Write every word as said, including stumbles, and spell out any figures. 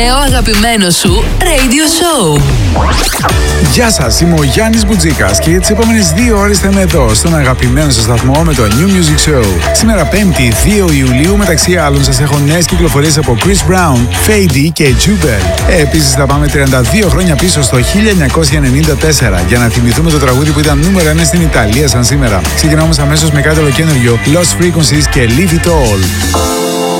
Ο αγαπημένος σου radio show. Γεια σας, είμαι ο Γιάννης Μπουτζίκας και για τις επόμενες δύο ώρες θα είμαι εδώ στον αγαπημένο σας σταθμό με το New Music Show. Σήμερα Πέμπτη, δύο Ιουλίου, μεταξύ άλλων σας έχω νέες κυκλοφορίες από Chris Brown, Fady και Jubel. Ε, επίσης θα πάμε τριάντα δύο χρόνια πίσω στο χίλια εννιακόσια ενενήντα τέσσερα για να θυμηθούμε το τραγούδι που ήταν νούμερο ένα στην Ιταλία σαν σήμερα. Ξεκινάμε αμέσως με κάτι ολοκαίνουργιο, Lost Frequencies και Leave It All.